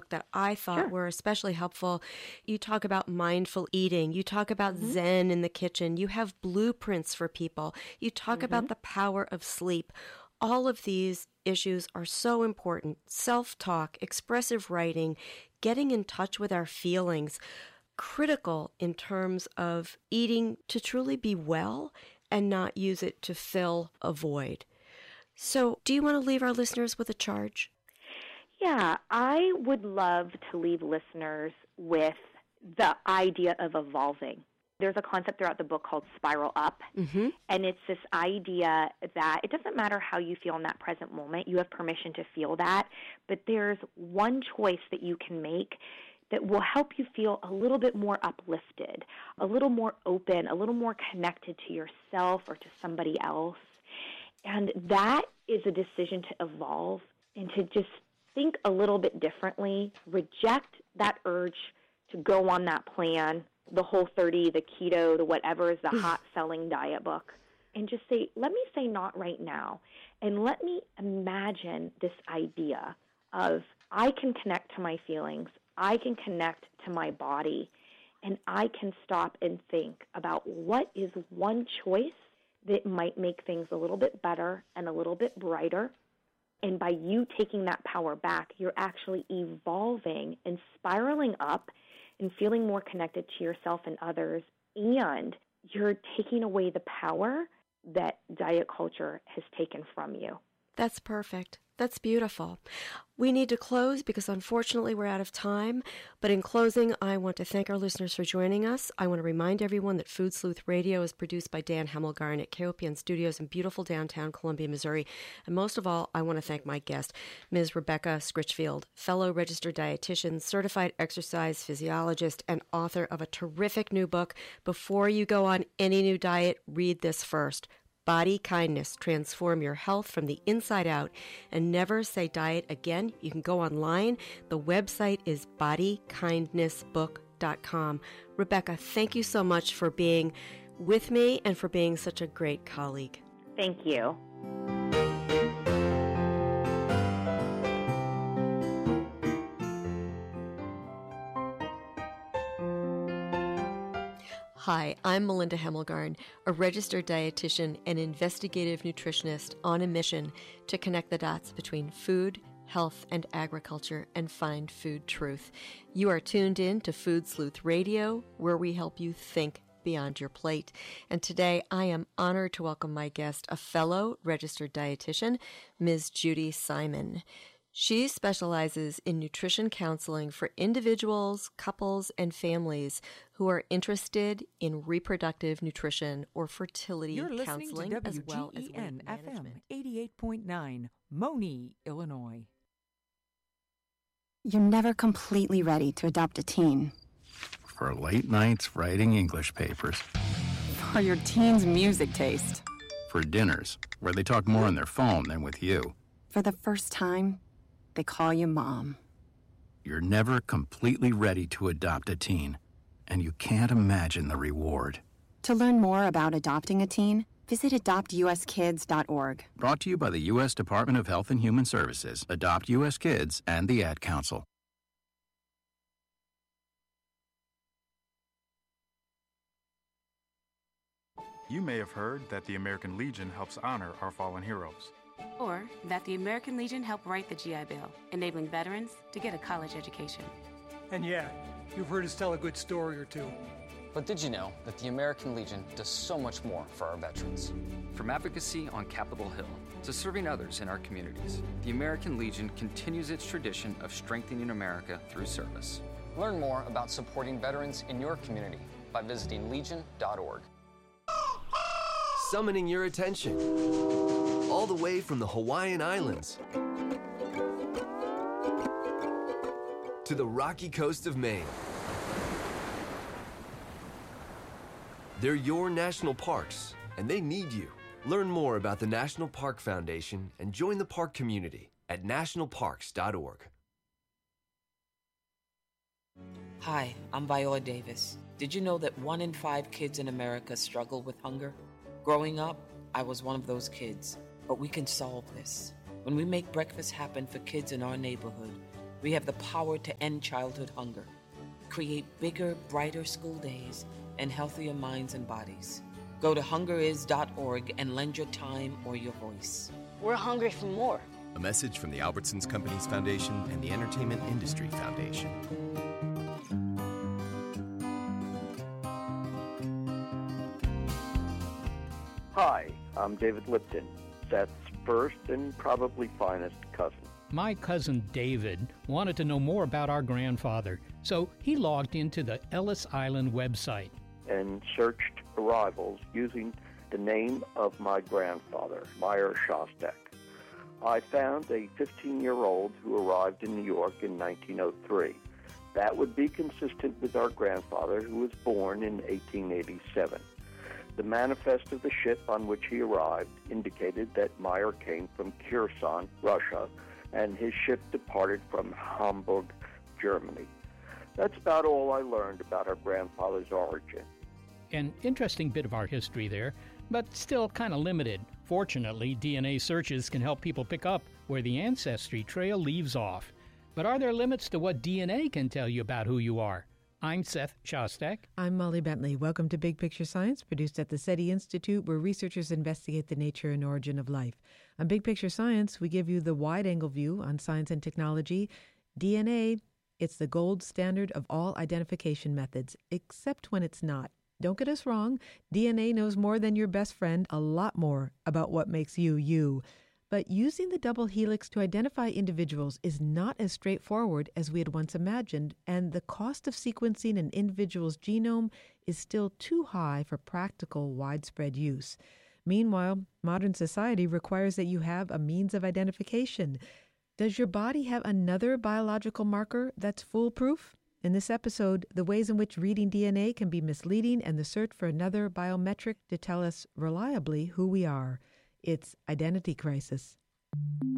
book that I thought Sure. were especially helpful. You talk about mindful eating. You talk about Zen in the kitchen. You have blueprints for people. You talk about the power of sleep. All of these issues are so important. Self-talk, expressive writing, getting in touch with our feelings, critical in terms of eating to truly be well and not use it to fill a void. So, do you want to leave our listeners with a charge? Yeah, I would love to leave listeners with the idea of evolving. There's a concept throughout the book called spiral up, and it's this idea that it doesn't matter how you feel in that present moment. You have permission to feel that, but there's one choice that you can make that will help you feel a little bit more uplifted, a little more open, a little more connected to yourself or to somebody else. And that is a decision to evolve and to just think a little bit differently, reject that urge to go on that plan, the Whole30, the keto, the whatever is the hot-selling diet book, and just say, let me say not right now, and let me imagine this idea of I can connect to my feelings, I can connect to my body, and I can stop and think about what is one choice that might make things a little bit better and a little bit brighter. And by you taking that power back, you're actually evolving and spiraling up and feeling more connected to yourself and others. And you're taking away the power that diet culture has taken from you. That's perfect. That's beautiful. We need to close because unfortunately we're out of time. But in closing, I want to thank our listeners for joining us. I want to remind everyone that Food Sleuth Radio is produced by Dan Hemmelgarn at KOPN Studios in beautiful downtown Columbia, Missouri. And most of all, I want to thank my guest, Ms. Rebecca Scritchfield, fellow registered dietitian, certified exercise physiologist, and author of a terrific new book. Before you go on any new diet, read this first. Body Kindness, transform your health from the inside out, and never say diet again. You can go online. The website is bodykindnessbook.com. Rebecca, thank you so much for being with me and for being such a great colleague. Thank you. Hi, I'm Melinda Hemmelgarn, a registered dietitian and investigative nutritionist on a mission to connect the dots between food, health, and agriculture and find food truth. You are tuned in to Food Sleuth Radio, where we help you think beyond your plate. And today I am honored to welcome my guest, a fellow registered dietitian, Ms. Judy Simon. She specializes in nutrition counseling for individuals, couples, and families who are interested in reproductive nutrition or fertility counseling, as well as weight management. 88.9, Moni, Illinois. You're never completely ready to adopt a teen. For late nights writing English papers. For your teen's music taste. For dinners, where they talk more on their phone than with you. For the first time, they call you Mom. You're never completely ready to adopt a teen, and you can't imagine the reward. To learn more about adopting a teen, visit adoptuskids.org. Brought to you by the U.S. Department of Health and Human Services, Adopt U.S. Kids, and the Ad Council. You may have heard that the American Legion helps honor our fallen heroes. Or that the American Legion helped write the GI Bill, enabling veterans to get a college education. And yeah, you've heard us tell a good story or two. But did you know that the American Legion does so much more for our veterans? From advocacy on Capitol Hill to serving others in our communities, the American Legion continues its tradition of strengthening America through service. Learn more about supporting veterans in your community by visiting legion.org. Summoning your attention, all the way from the Hawaiian Islands to the rocky coast of Maine. They're your national parks, and they need you. Learn more about the National Park Foundation and join the park community at nationalparks.org. Hi, I'm Viola Davis. Did you know that 1 in 5 kids in America struggle with hunger? Growing up, I was one of those kids, but we can solve this. When we make breakfast happen for kids in our neighborhood, We have the power to end childhood hunger, create bigger, brighter school days, and healthier minds and bodies. Go to hungeris.org and lend your time or your voice. We're hungry for more. A message from the Albertsons Companies Foundation and the Entertainment Industry Foundation. Hi, I'm David Lipton, Seth's first and probably finest cousin. My cousin David wanted to know more about our grandfather, so he logged into the Ellis Island website and searched arrivals using the name of my grandfather, Meyer Shostak. I found a 15-year-old who arrived in New York in 1903. That would be consistent with our grandfather, who was born in 1887. The manifest of the ship on which he arrived indicated that Meyer came from Kherson, Russia, and his ship departed from Hamburg, Germany. That's about all I learned about our grandfather's origin. An interesting bit of our history there, but still kind of limited. Fortunately, DNA searches can help people pick up where the ancestry trail leaves off. But are there limits to what DNA can tell you about who you are? I'm Seth Shostak. I'm Molly Bentley. Welcome to Big Picture Science, produced at the SETI Institute, where researchers investigate the nature and origin of life. On Big Picture Science, we give you the wide-angle view on science and technology. DNA, it's the gold standard of all identification methods, except when it's not. Don't get us wrong, DNA knows more than your best friend, a lot more about what makes you, you. But using the double helix to identify individuals is not as straightforward as we had once imagined, and the cost of sequencing an individual's genome is still too high for practical, widespread use. Meanwhile, modern society requires that you have a means of identification. Does your body have another biological marker that's foolproof? In this episode, the ways in which reading DNA can be misleading and the search for another biometric to tell us reliably who we are. It's Identity Crisis.